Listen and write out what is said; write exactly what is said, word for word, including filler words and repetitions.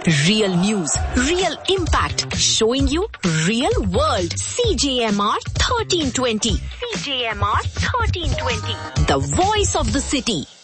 Real news, real impact, showing you real world. C J M R thirteen twenty. C J M R thirteen twenty. The voice of the city.